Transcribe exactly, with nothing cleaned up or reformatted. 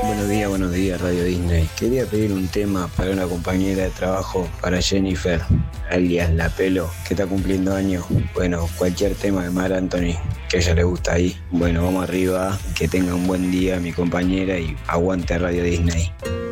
Buenos días, buenos días, Radio Disney. Quería pedir un tema para una compañera de trabajo, para Jennifer, alias La Pelo, que está cumpliendo años. Bueno, cualquier tema de Mar Anthony, que a ella le gusta ahí. Bueno, vamos arriba, que tenga un buen día mi compañera y aguante Radio Disney.